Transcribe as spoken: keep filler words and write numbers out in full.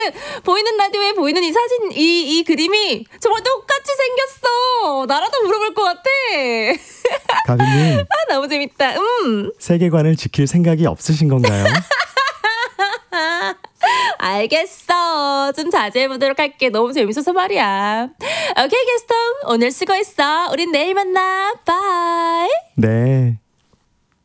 보이는 라디오에 보이는 이 사진, 이, 이 그림이 정말 똑같이 생겼어. 나라도 물어볼 것 같아. 가비님. 아, 너무 재밌다. 음. 세계관을 지킬 생각이 없으신 건가요? 알겠어. 좀 자제해보도록 할게. 너무 재밌어서 말이야. 오케이, 게스통. 오늘 수고했어. 우린 내일 만나. 바이. 네.